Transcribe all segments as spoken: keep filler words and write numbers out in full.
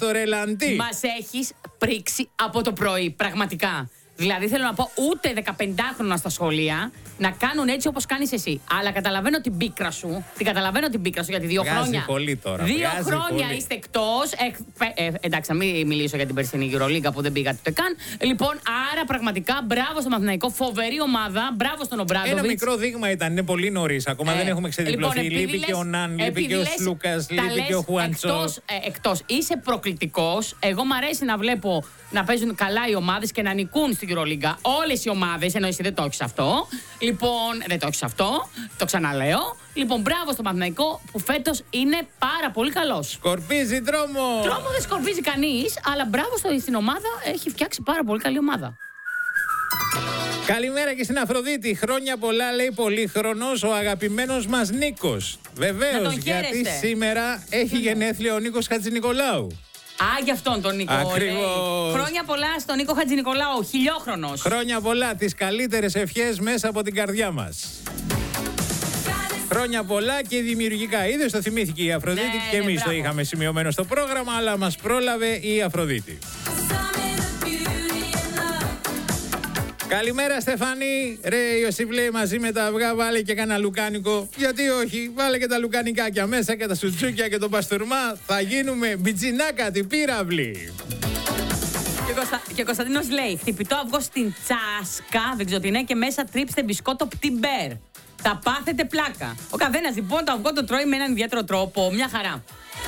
στο ρελαντί. Μας έχεις πρίξει από το πρωί, πραγματικά. Δηλαδή θέλω να πω ούτε δεκαπεντάχρονα στα σχολεία να κάνουν έτσι όπως κάνεις εσύ. Αλλά καταλαβαίνω την πίκρα σου. Την καταλαβαίνω την πίκρα σου γιατί δύο Βγάζει χρόνια. πολύ τώρα. Δύο Βγάζει χρόνια πολύ. είστε εκτός. Ε, ε, εντάξει, να μην μιλήσω για την περσινή Euroliga που δεν πήγατε ούτε καν. Λοιπόν, άρα πραγματικά μπράβο στο Παναθηναϊκό. Φοβερή ομάδα. Μπράβο στον Ομπράντοβιτς. Ένα μικρό δείγμα ήταν. Είναι πολύ νωρίς. Ακόμα Ε, δεν έχουμε ξεδιπλωθεί. λοιπόν, λείπει λες, και ο Ναν, λείπει και ο λες, Σλούκας, τα λείπει και ο λες Χουάντσο. Εκτός, ε, εκτός. Είσαι προκλητικός. Εγώ μου αρέσει να βλέπω να παίζουν καλά οι ομάδες και να νικούν στην Euroliga. Όλες οι ομάδες, ενώ εσύ δεν το έχεις αυτό. Λοιπόν, δεν το έχεις αυτό. Το ξαναλέω. Λοιπόν, μπράβο στο Παναθηναϊκό που φέτος είναι πάρα πολύ καλός. Σκορπίζει δρόμο. Τρόμο δεν σκορπίζει κανείς, αλλά μπράβο στο, στην ομάδα. Έχει φτιάξει πάρα πολύ καλή ομάδα. Καλημέρα και στην Αφροδίτη. Χρόνια πολλά, λέει πολύχρονος ο αγαπημένος μας Νίκος. Βεβαίως, γιατί σήμερα έχει γενέθλια ο Νίκος Χατζηνικολάου. Α, γι' αυτόν τον Νίκο. Ακριβώς. Λέει. Χρόνια πολλά στον Νίκο Χατζηνικολάου, χιλιόχρονος. Χρόνια πολλά, τις καλύτερες ευχές μέσα από την καρδιά μας. Χρόνια πολλά και δημιουργικά. Είδες, το θυμήθηκε η Αφροδίτη Ναι, και ναι, εμείς το μπράβο. είχαμε σημειωμένο στο πρόγραμμα, αλλά μας πρόλαβε η Αφροδίτη. Καλημέρα Στεφανή. Ρε Ιωσήφ λέει μαζί με τα αυγά βάλε και κάνα λουκάνικο. Γιατί όχι, βάλε και τα λουκανικάκια μέσα και τα σουτσούκια και τον παστούρμα. Θα γίνουμε μπιτζινάκατοι πύραυλοι. Και, Κωνστα... και ο Κωνσταντίνος λέει: χτυπητό αυγό στην τσάσκα, δεν ξέρω τι είναι, και μέσα τρίψτε μπισκότο πτυμπέρ. Θα πάθετε πλάκα. Ο καθένας λοιπόν το αυγό το τρώει με έναν ιδιαίτερο τρόπο. Μια χαρά.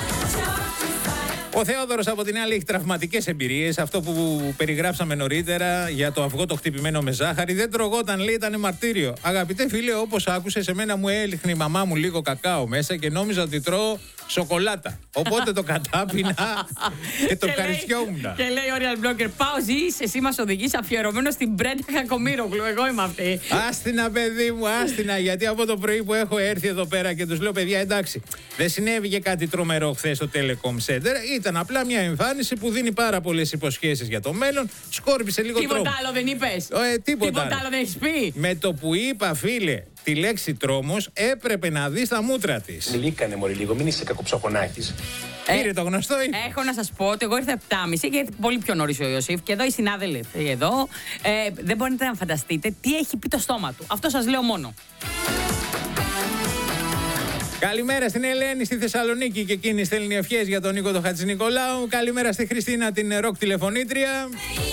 Ο Θεόδωρος από την άλλη έχει τραυματικές εμπειρίες. Αυτό που περιγράψαμε νωρίτερα για το αυγό το χτυπημένο με ζάχαρη δεν τρογόταν, λέει, ήταν μαρτύριο. Αγαπητέ φίλε, όπως άκουσες, εμένα μου έλειχνε η μαμά μου λίγο κακάο μέσα και νόμιζα ότι τρώω σοκολάτα. Οπότε το κατάπινα και το ευχαριστιόμουν. Και λέει ο Real Blogger: πάω, ζεις, εσύ μας οδηγείς αφιερωμένο στην Μπρέντα Κακομοίρογλου. Εγώ είμαι αυτή. Άστινα, παιδί μου, άστινα. Γιατί από το πρωί που έχω έρθει εδώ πέρα και τους λέω: παιδιά, εντάξει, δεν συνέβη και κάτι τρομερό χθες στο Telecom Center. Ήταν απλά μια εμφάνιση που δίνει πάρα πολλές υποσχέσεις για το μέλλον. Σκόρπισε λίγο τρόμο. Τίποτα άλλο δεν είπες. Ε, τίποτα, τίποτα άλλο δεν έχεις πει. Με το που είπα, φίλε, τη λέξη τρόμος, έπρεπε να δεις τα μούτρα της. Μιλήκανε μωρή λίγο, μην είσαι κακοψοχονάκης. Ε, Πήρε το γνωστό ή... Έχω να σας πω ότι εγώ ήρθα επτά και μισή και ήρθε πολύ πιο νωρίς ο Ιωσήφ και εδώ οι συνάδελφοι εδώ. Ε, δεν μπορείτε να φανταστείτε τι έχει πει το στόμα του. Αυτό σας λέω μόνο. Καλημέρα στην Ελένη στη Θεσσαλονίκη και εκείνη στέλνει ευχές για τον Νίκο τον Χατζηνικολάου. Καλημέρα στη Χριστίνα την ροκ τηλεφωνήτρια.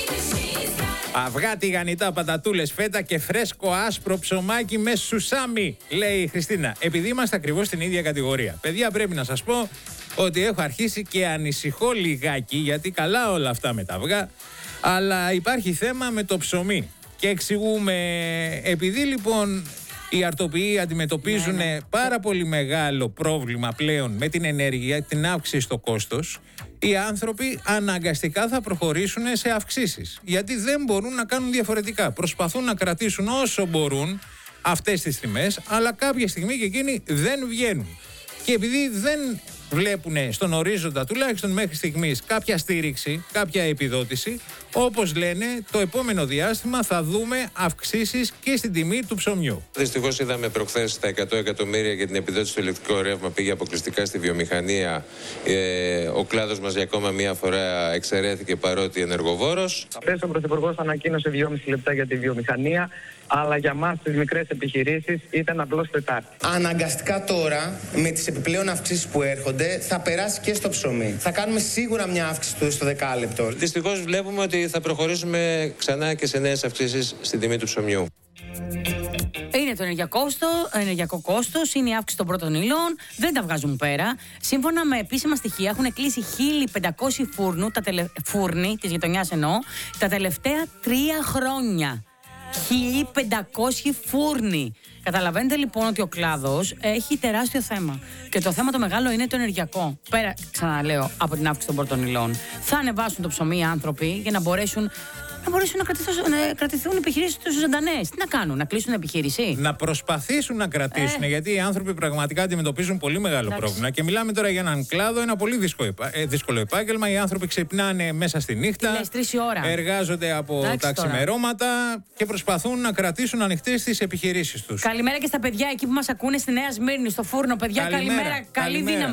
Αυγά τηγανιτά, πατατούλες, φέτα και φρέσκο άσπρο ψωμάκι με σουσάμι, λέει η Χριστίνα. Επειδή είμαστε ακριβώς στην ίδια κατηγορία. Παιδιά, πρέπει να σας πω ότι έχω αρχίσει και ανησυχώ λιγάκι, γιατί καλά όλα αυτά με τα αυγά, αλλά υπάρχει θέμα με το ψωμί. Και εξηγούμε, επειδή λοιπόν οι αρτοποιοί αντιμετωπίζουν ναι, ναι. πάρα πολύ μεγάλο πρόβλημα πλέον με την ενέργεια, την αύξηση στο κόστος, οι άνθρωποι αναγκαστικά θα προχωρήσουν σε αυξήσεις. Γιατί δεν μπορούν να κάνουν διαφορετικά. Προσπαθούν να κρατήσουν όσο μπορούν αυτές τις τιμές, αλλά κάποια στιγμή και εκείνοι δεν βγαίνουν. Και επειδή δεν βλέπουν στον ορίζοντα, τουλάχιστον μέχρι στιγμής, κάποια στήριξη, κάποια επιδότηση, όπως λένε, το επόμενο διάστημα θα δούμε αυξήσεις και στην τιμή του ψωμιού. Δυστυχώς είδαμε προχθές τα εκατό εκατομμύρια για την επιδότηση του ηλεκτρικού ρεύμα πήγε αποκλειστικά στη βιομηχανία. Ε, ο κλάδος μας για ακόμα μία φορά εξαιρέθηκε παρότι ενεργοβόρος. Χθες ο Πρωθυπουργός ανακοίνωσε δυόμιση λεπτά για τη βιομηχανία, αλλά για μας τις μικρές επιχειρήσεις ήταν απλώς Τετάρτη. Αναγκαστικά τώρα, με τις επιπλέον αυξήσεις που έρχονται, θα περάσει και στο ψωμί. Θα κάνουμε σίγουρα μια αύξηση του στο δεκάλεπτο. Δυστυχώς βλέπουμε ότι θα προχωρήσουμε ξανά και σε νέες αυξήσεις στην τιμή του ψωμιού. Είναι το ενεργειακό κόστος, ενεργειακό κόστος, είναι η αύξηση των πρώτων υλών, δεν τα βγάζουν πέρα. Σύμφωνα με επίσημα στοιχεία, έχουν κλείσει χίλια πεντακόσιοι φούρνου, τα τελε... φούρνοι της γειτονιάς εννοώ, τα τελευταία τρία χρόνια. χίλια πεντακόσιοι φούρνοι. Καταλαβαίνετε λοιπόν ότι ο κλάδος έχει τεράστιο θέμα. Και το θέμα το μεγάλο είναι το ενεργειακό. Πέρα, ξαναλέω, από την αύξηση των πρώτων υλών. Θα ανεβάσουν το ψωμί οι άνθρωποι για να μπορέσουν να μπορέσουν να κρατηθούν, να κρατηθούν οι επιχειρήσεις τους ζωντανές. Τι να κάνουν, να κλείσουν επιχείρηση. Να προσπαθήσουν να κρατήσουν, ε. γιατί οι άνθρωποι πραγματικά αντιμετωπίζουν πολύ μεγάλο Εντάξει. πρόβλημα. Και μιλάμε τώρα για έναν κλάδο, ένα πολύ δύσκολο, δύσκολο επάγγελμα. Οι άνθρωποι ξυπνάνε μέσα στη νύχτα. Τι λες, τρεις η ώρα. Εργάζονται από Εντάξει, τα ξημερώματα και προσπαθούν να κρατήσουν ανοιχτές τις επιχειρήσεις τους. Καλημέρα και στα παιδιά εκεί που μας ακούνε στη Νέα Σμύρνη, στο φούρνο. Παιδιά, καλημέρα. καλημέρα. Καλή καλημέρα. δύναμη.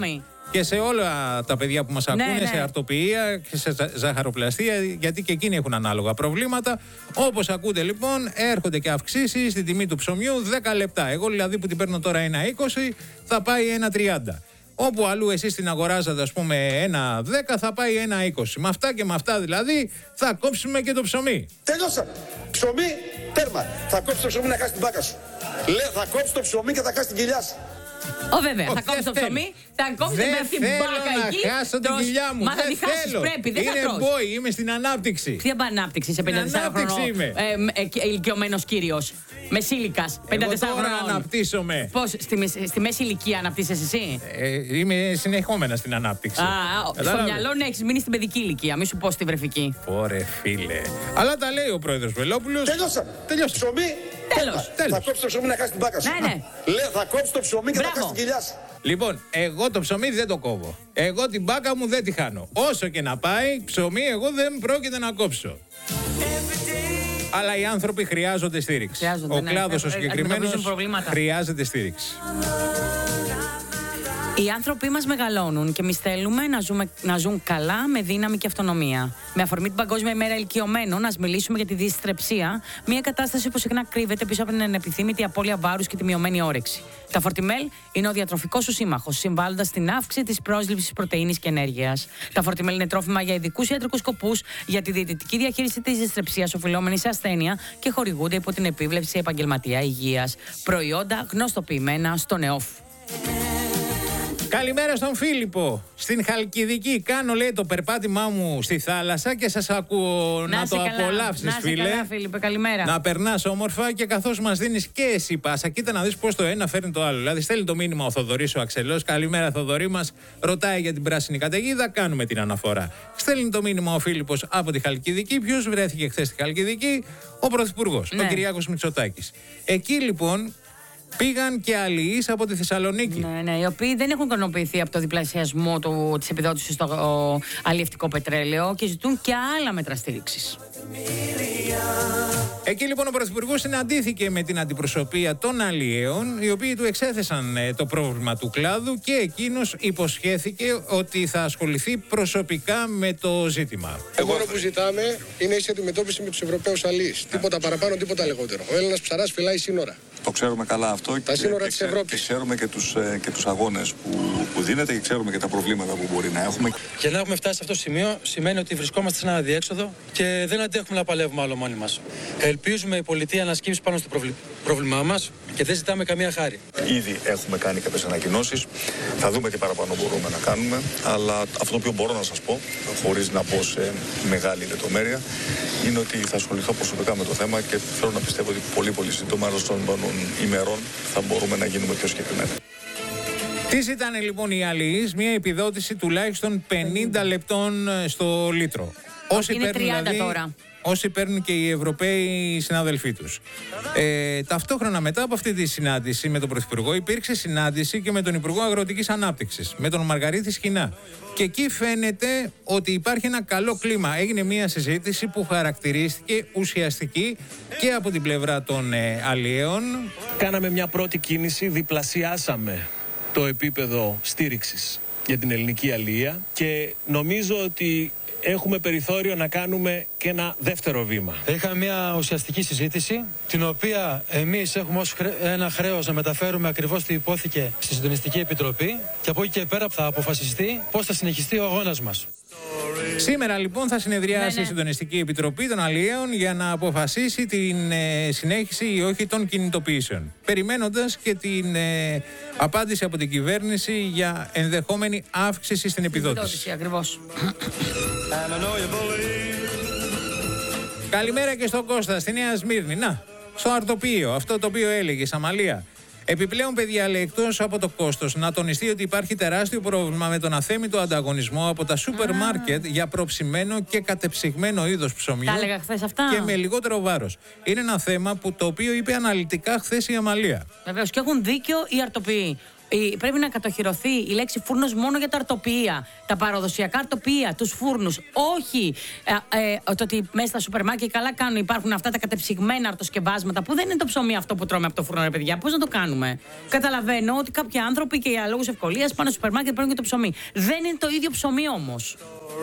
και σε όλα τα παιδιά που μας ακούνε, ναι, ναι. σε αρτοποιία και σε ζαχαροπλαστεία, γιατί και εκείνοι έχουν ανάλογα προβλήματα. Όπως ακούτε λοιπόν, έρχονται και αυξήσεις στην τιμή του ψωμιού δέκα λεπτά. Εγώ δηλαδή που την παίρνω τώρα ένα είκοσι, θα πάει ένα τριάντα. Όπου αλλού εσείς την αγοράζατε, ας πούμε, ένα δέκα, θα πάει ένα είκοσι. Με αυτά και με αυτά δηλαδή θα κόψουμε και το ψωμί. Τελειώσαμε. Ψωμί, τέρμα. Θα κόψει το ψωμί να χάσει την μπάκα σου. Λέω, θα κόψει το ψωμί και θα χάσει την κοιλιά σου. Ω, βέβαια, Ο, θα κόψει το θέλω. ψωμί, θα κόψει Δεν αυτή την μπάκα εκεί. θέλω να χάσω την τρως. κοιλιά μου. Μα θα Δεν τη χάσεις, θέλω. πρέπει, δεν θα Είναι τρως. boy, είμαι στην ανάπτυξη. Ποια ανάπτυξη σε πενήντα τέσσερα ανάπτυξη χρονών είμαι. ε, ε, ηλικιωμένος κύριος. Μεσήλικας, πενήντα τέσσερα Εγώ τώρα χρονών. αναπτύσσομαι. Πώς, στη, μεσ- στη μέση ηλικία αναπτύσσεσαι εσύ? Ε, είμαι συνεχόμενα στην ανάπτυξη. Α, στο Κατάλαβες? μυαλό να έχεις μείνει στην παιδική ηλικία, μη σου πω στη βρεφική. Ωρε φίλε. Αλλά τα λέει ο πρόεδρος Βελόπουλος. Τελειώσαμε. Τελειώσαμε. Ψωμί, Τέλος. Τέλος. θα κόψει το ψωμί να χάσει την μπάκα σου. Ναι, ναι. Λέω, θα κόψει το ψωμί και Μπράβο. θα χάσει την κοιλιά σου. Λοιπόν, εγώ το ψωμί δεν το κόβω. Εγώ την μπάκα μου δεν τη χάνω. Όσο και να πάει, ψωμί εγώ δεν πρόκειται να κόψω. Αλλά οι άνθρωποι χρειάζονται στήριξη. Χρειάζονται, Ο ναι. κλάδος Ε, ο ε, συγκεκριμένος αντιμετωπίζουν προβλήματα. χρειάζεται στήριξη. Οι άνθρωποι μας μεγαλώνουν και εμείς θέλουμε να, ζούμε, να ζουν καλά, με δύναμη και αυτονομία. Με αφορμή την Παγκόσμια ημέρα ηλικιωμένων, ας μιλήσουμε για τη δυστρεψία, μια κατάσταση που συχνά κρύβεται πίσω από την ανεπιθύμητη απώλεια βάρους και τη μειωμένη όρεξη. Τα Φορτιμέλ είναι ο διατροφικός σου σύμμαχος, συμβάλλοντας στην αύξηση της πρόσληψης πρωτεΐνης και ενέργειας. Τα Φορτιμέλ είναι τρόφιμα για ειδικούς ιατρικούς σκοπούς, για τη διαιτητική διαχείριση της δυστρεψίας οφειλόμενη σε ασθένεια και χορηγούνται υπό την επίβλεψη επαγγελματία υγείας. Προϊόντα γνωστοποιημένα στο ΝΕΟΦ. Καλημέρα στον Φίλιππο. Στην Χαλκιδική κάνω, λέει, το περπάτημά μου στη θάλασσα και σας ακούω να, Να το σε καλά. απολαύσεις, Να σε φίλε. καλά, Φίλιππε, καλημέρα. Να περνάς όμορφα και καθώς μας δίνεις και εσύ πάσα, κοίτα να δεις πώς το ένα φέρνει το άλλο. Δηλαδή, στέλνει το μήνυμα ο Θοδωρής ο Αξελός. Καλημέρα, Θοδωρή μας. Ρωτάει για την πράσινη καταιγίδα. Κάνουμε την αναφορά. Στέλνει το μήνυμα ο Φίλιππος από τη Χαλκιδική. Ποιος βρέθηκε χθες στη Χαλκιδική? Ο Πρωθυπουργός, Ναι. ο Κυριάκος Μητσοτάκης. Εκεί λοιπόν πήγαν και αλληλείς από τη Θεσσαλονίκη. Ναι, ναι, οι οποίοι δεν έχουν ικανοποιηθεί από το διπλασιασμό του, της επιδότησης στο ο, αλλιευτικό πετρέλαιο και ζητούν και άλλα μέτρα στήριξης. Εκεί λοιπόν ο Πρωθυπουργός συναντήθηκε με την αντιπροσωπεία των αλλιέων, οι οποίοι του εξέθεσαν ε, το πρόβλημα του κλάδου και εκείνος υποσχέθηκε ότι θα ασχοληθεί προσωπικά με το ζήτημα. Το μόνο που ζητάμε είναι ίση αντιμετώπιση με τους Ευρωπαίους αλληλείς. Τίποτα παραπάνω, τίποτα λιγότερο. Ο Έλληνας ψαράς φυλάει σύνορα. Το ξέρουμε καλά αυτό. Τα σύνορα της Ευρώπης. Και ξέρουμε και τους, ε, και τους αγώνες που, που δίνεται και ξέρουμε και τα προβλήματα που μπορεί να έχουμε. Και να έχουμε φτάσει σε αυτό το σημείο σημαίνει ότι βρισκόμαστε σε ένα αδιέξοδο και δεν αντέχουμε να παλεύουμε άλλο μόνοι μας. Ελπίζουμε η πολιτεία να σκύψει πάνω στο προβλη... πρόβλημά μας και δεν ζητάμε καμία χάρη. Ήδη έχουμε κάνει κάποιες ανακοινώσεις. Θα δούμε τι παραπάνω μπορούμε να κάνουμε. Αλλά αυτό το οποίο μπορώ να σας πω, χωρίς να πω σε μεγάλη λεπτομέρεια, είναι ότι θα ασχοληθώ προσωπικά με το θέμα και θέλω να πιστεύω ότι πολύ πολύ σύντομα των ημερών θα μπορούμε να γίνουμε πιο συγκεκριμένοι. Τι ζητάνε λοιπόν οι αλληλείς? Μια επιδότηση τουλάχιστον πενήντα λεπτών στο λίτρο. Όσοι είναι παίρνουν, τριάντα δηλαδή, τώρα. όσοι παίρνουν και οι Ευρωπαίοι συναδελφοί τους. Ε, ταυτόχρονα μετά από αυτή τη συνάντηση με τον Πρωθυπουργό υπήρξε συνάντηση και με τον Υπουργό Αγροτικής Ανάπτυξης, με τον Μαργαρίτη Σχοινά. Και εκεί φαίνεται ότι υπάρχει ένα καλό κλίμα. Έγινε μια συζήτηση που χαρακτηρίστηκε ουσιαστική και από την πλευρά των ε, αλλιέων. Κάναμε μια πρώτη κίνηση, διπλασιάσαμε το επίπεδο στήριξης για την ελληνική αλληλεία και νομίζω ότι έχουμε περιθώριο να κάνουμε και ένα δεύτερο βήμα. Είχαμε μια ουσιαστική συζήτηση, την οποία εμείς έχουμε ως χρέ... ένα χρέος να μεταφέρουμε ακριβώς τι υπόθηκε στη Συντονιστική Επιτροπή και από εκεί και πέρα θα αποφασιστεί πώς θα συνεχιστεί ο αγώνας μας. Σήμερα λοιπόν θα συνεδριάσει Ναι, ναι. η Συντονιστική Επιτροπή των Αλλιέων για να αποφασίσει την ε, συνέχιση ή όχι των κινητοποιήσεων. Περιμένοντας και την ε, απάντηση από την κυβέρνηση για ενδεχόμενη αύξηση στην επιδότηση. Επιδότηση, ακριβώς. Καλημέρα και στον Κώστα στη Νέα Σμύρνη. Να, στο αρτοπείο, αυτό το οποίο έλεγε, Σαμαλία. Επιπλέον, παιδιά, λέει, εκτός από το κόστος, να τονιστεί ότι υπάρχει τεράστιο πρόβλημα με τον αθέμητο ανταγωνισμό από τα σούπερ μάρκετ για προψημένο και κατεψυγμένο είδος ψωμιού. Τα έλεγα χθες αυτά. Και με λιγότερο βάρος. Είναι ένα θέμα που το οποίο είπε αναλυτικά χθες η Αμαλία. Βεβαίως, και έχουν δίκιο οι αρτοποιοί. Πρέπει να κατοχυρωθεί η λέξη φούρνος μόνο για τα αρτοποιεία, τα παραδοσιακά αρτοποιεία, τους φούρνους. Όχι ε, ε, το ότι μέσα στα σούπερ μάρκετ καλά κάνουν, υπάρχουν αυτά τα κατεψυγμένα αρτοσκευάσματα που δεν είναι το ψωμί αυτό που τρώμε από το φούρνο, ρε παιδιά. Πώς να το κάνουμε? Καταλαβαίνω ότι κάποιοι άνθρωποι και για λόγους ευκολίας πάνε στο σούπερ μάρκετ και παίρνουν και το ψωμί. Δεν είναι το ίδιο ψωμί όμως.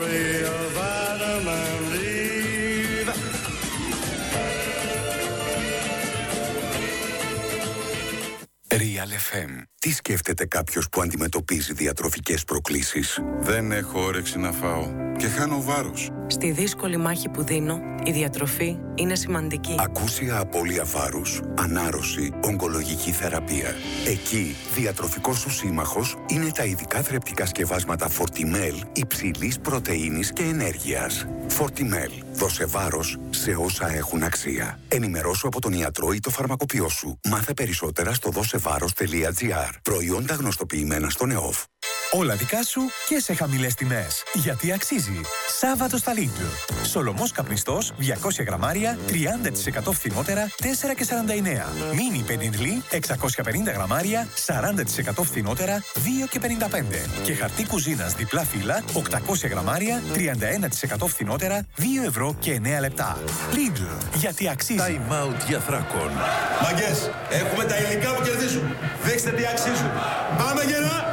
Real εφ εμ. Τι σκέφτεται κάποιος που αντιμετωπίζει διατροφικές προκλήσεις? Δεν έχω όρεξη να φάω και χάνω βάρος. Στη δύσκολη μάχη που δίνω, η διατροφή είναι σημαντική. Ακούσια απώλεια βάρους, ανάρρωση, ογκολογική θεραπεία. Εκεί, διατροφικός σου σύμμαχος είναι τα ειδικά θρεπτικά σκευάσματα Fortimel υψηλής πρωτεΐνης και ενέργειας. Fortimel. Δώσε βάρος σε όσα έχουν αξία. Ενημερώσου από τον ιατρό ή το φαρμακοποιό σου. Μάθε περισσότερα στο δώσεβάρος τελεία τζι άρ. Προϊόντα γνωστοποιημένα στον ΕΟΦ. Όλα δικά σου και σε χαμηλές τιμές. Γιατί αξίζει. Σάββατο στα Lidl. Σολομός καπνιστός διακόσια γραμμάρια, τριάντα τοις εκατό φθηνότερα, τέσσερα και σαράντα εννέα. Μίνι πεντιντλί, εξακόσια πενήντα γραμμάρια, σαράντα τοις εκατό φθηνότερα, δύο και πενήντα πέντε. Και χαρτί κουζίνας διπλά φύλλα, οκτακόσια γραμμάρια, τριάντα ένα τοις εκατό φθηνότερα, δύο ευρώ και εννέα λεπτά. Lidl. Γιατί αξίζει. Time out για Θράκον. Μαγκές, έχουμε τα υλικά που κερδίζουν. Δείξτε τι αξίζουν. Πάμε γερά!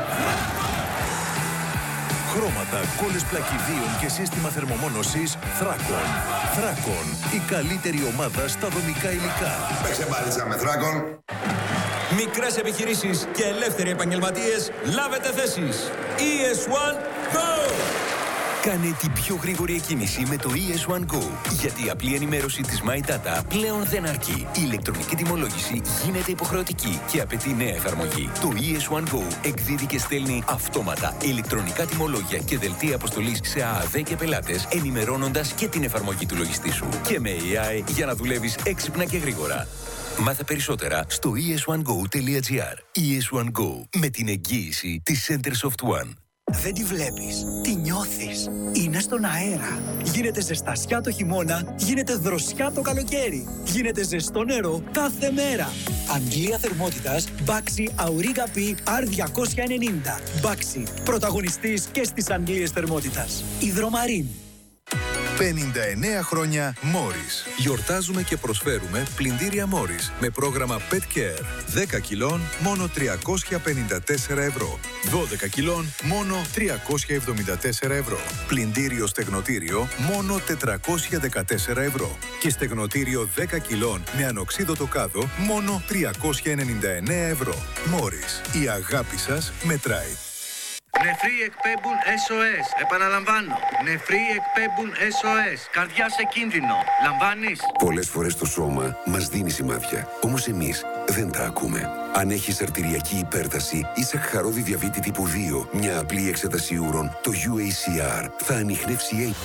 Χρώματα, κόλλες πλακιδίων και σύστημα θερμομόνωσης Θράκον. Θράκον, η καλύτερη ομάδα στα δομικά υλικά. Παίξε μπάλιτσα με Θράκον. Μικρές επιχειρήσεις και ελεύθεροι επαγγελματίες, λάβετε θέσεις. ι ες one Go! Κάνε την πιο γρήγορη εκκίνηση με το ι ες one Go. Γιατί η απλή ενημέρωση της My Data πλέον δεν αρκεί. Η ηλεκτρονική τιμολόγηση γίνεται υποχρεωτική και απαιτεί νέα εφαρμογή. Το ι ες one Go εκδίδει και στέλνει αυτόματα ηλεκτρονικά τιμολόγια και δελτία αποστολής σε ΑΑΔ και πελάτες, ενημερώνοντας και την εφαρμογή του λογιστή σου. Και με έι άι για να δουλεύεις έξυπνα και γρήγορα. Μάθε περισσότερα στο ι ες one go τελεία τζι άρ. ι ες one Go, με την εγγύηση της Centersoft One. Δεν τη βλέπεις, τη νιώθεις. Είναι στον αέρα. Γίνεται ζεστασιά το χειμώνα, γίνεται δροσιά το καλοκαίρι. Γίνεται ζεστό νερό κάθε μέρα. Αντλία θερμότητας Baxi Auriga P αρ διακόσια ενενήντα. Baxi, πρωταγωνιστής και στις αντλίες θερμότητας. Υδρομαρίν. πενήντα εννέα χρόνια Morris. Γιορτάζουμε και προσφέρουμε πλυντήρια Morris με πρόγραμμα Pet Care. δέκα κιλών μόνο τριακόσια πενήντα τέσσερα ευρώ. δώδεκα κιλών μόνο τριακόσια εβδομήντα τέσσερα ευρώ. Πλυντήριο στεγνοτήριο μόνο τετρακόσια δεκατέσσερα ευρώ. Και στεγνοτήριο δέκα κιλών με ανοξίδωτο κάδο μόνο τριακόσια ενενήντα εννέα ευρώ. Morris. Η αγάπη σας μετράει. Νεφροί εκπέμπουν ες ο ες. Επαναλαμβάνω. Νεφροί εκπέμπουν ες ο ες. Καρδιά σε κίνδυνο. Λαμβάνεις? Πολλές φορές το σώμα μας δίνει σημάδια. Όμως εμείς δεν τα ακούμε. Αν έχεις αρτηριακή υπέρταση ή σαχαρώδη διαβήτη τύπου δύο, μια απλή εξέταση ούρων, το γιου έι σι αρ θα ανιχνεύσει.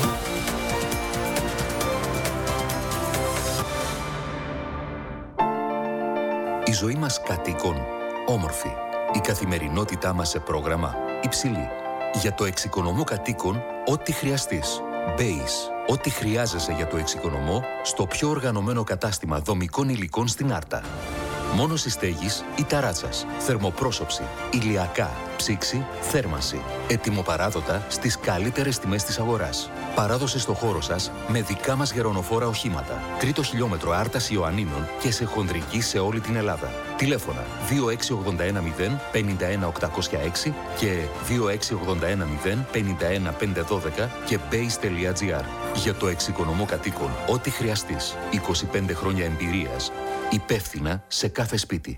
Η ζωή μας κατοίκων όμορφη. Η καθημερινότητά μας σε πρόγραμμα υψηλή. Για το εξοικονομώ κατοίκων, ό,τι χρειαστείς. Base. Ό,τι χρειάζεσαι για το εξοικονομώ στο πιο οργανωμένο κατάστημα δομικών υλικών στην Άρτα. Μόνος στέγης ή ταράτσας. Θερμοπρόσωψη. Ηλιακά. Ψήξη. Θέρμανση. Ετοιμοπαράδοτα στις καλύτερες τιμές της αγοράς. Παράδοση στο χώρο σας με δικά μας γερονοφόρα οχήματα. Τρίτο χιλιόμετρο Άρτας Ιωαννίνων και σε χονδρική σε όλη την Ελλάδα. Τηλέφωνα δύο έξι ογδόντα ένα μηδέν πενήντα ένα οκτακόσια έξι και δύο έξι ογδόντα ένα μηδέν πενήντα ένα πεντακόσια δώδεκα και base τελεία τζι άρ. Για το εξοικονομώ κατοίκων, ό,τι χρειαστείς. είκοσι πέντε χρόνια εμπειρίας. Υπεύθυνα σε κάθε σπίτι.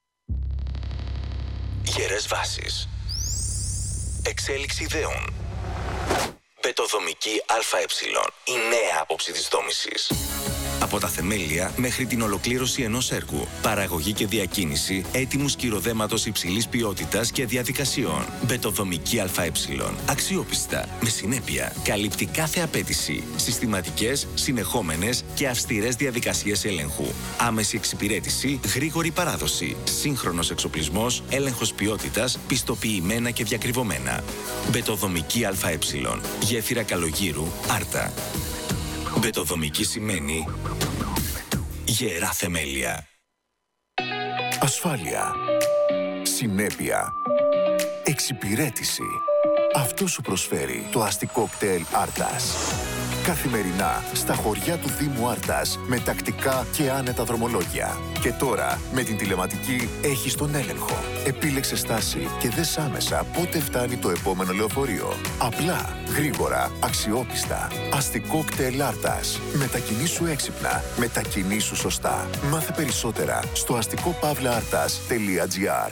Γερές βάσεις. Εξέλιξη ιδεών. Πετοδομική ΑΕ. Η νέα άποψη της δόμησης. Από τα θεμέλια μέχρι την ολοκλήρωση ενός έργου. Παραγωγή και διακίνηση έτοιμου σκυροδέματος υψηλής ποιότητας και διαδικασιών. Μπετοδομική ΑΕ. Αξιόπιστα, με συνέπεια. Καλύπτει κάθε απέτηση. Συστηματικές, συνεχόμενες και αυστηρές διαδικασίες έλεγχου. Άμεση εξυπηρέτηση, γρήγορη παράδοση. Σύγχρονος εξοπλισμός, έλεγχος ποιότητας, πιστοποιημένα και διακριβωμένα. Μπετοδομική ΑΕ. Γέφυρα Καλογύρου, Άρτα. Μπετοδομική σημαίνει γερά θεμέλια. Ασφάλεια. συνέπεια, εξυπηρέτηση. Αυτό σου προσφέρει το αστικό κτέλ Άρτας. Καθημερινά στα χωριά του Δήμου Άρτας με τακτικά και άνετα δρομολόγια. Και τώρα με την τηλεματική έχεις τον έλεγχο. Επίλεξε στάση και δες άμεσα πότε φτάνει το επόμενο λεωφορείο. Απλά, γρήγορα, αξιόπιστα. Αστικό κτέλ Άρτας. Μετακινήσου έξυπνα. Μετακινήσου σωστά. Μάθε περισσότερα στο αστικό παύλα άρτας τελεία τζι άρ.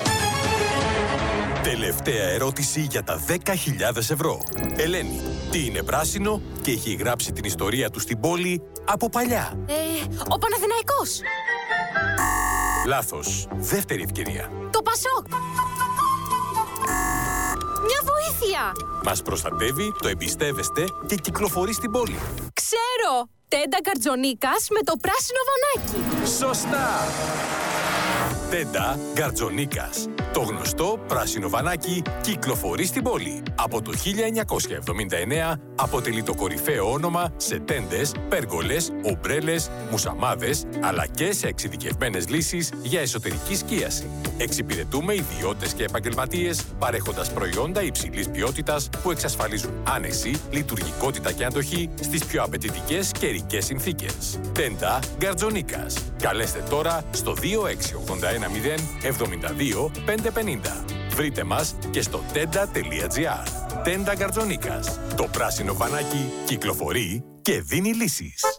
Τελευταία ερώτηση για τα δέκα χιλιάδες ευρώ. Ελένη, τι είναι πράσινο και έχει γράψει την ιστορία του στην πόλη από παλιά? Ε, ο Παναθηναϊκός. Λάθος. Δεύτερη ευκαιρία. Το Πασόκ. Μια βοήθεια. Μας προστατεύει, το εμπιστεύεστε και κυκλοφορεί στην πόλη. Ξέρω. Τέντα Γκαρτζονίκας με το πράσινο βανάκι. Σωστά. Τέντα Γκαρτζονίκας. Το γνωστό πράσινο βανάκι κυκλοφορεί στην πόλη. Από το χίλια εννιακόσια εβδομήντα εννέα αποτελεί το κορυφαίο όνομα σε τέντες, πέργολες, ομπρέλες, μουσαμάδες, αλλά και σε εξειδικευμένες λύσεις για εσωτερική σκίαση. Εξυπηρετούμε ιδιώτες και επαγγελματίες, παρέχοντας προϊόντα υψηλής ποιότητας που εξασφαλίζουν άνεση, λειτουργικότητα και αντοχή στις πιο απαιτητικές καιρικές συνθήκες. Τέντα Γκαρτζονίκας. Καλέστε τώρα στο δύο έξι ογδόντα ένα μηδέν εβδομήντα δύο πεντακόσια πενήντα. Βρείτε μας και στο τέντα τελεία τζι άρ. Τέντα Γκαρτζονίκας. Το πράσινο βανάκι κυκλοφορεί και δίνει λύσεις.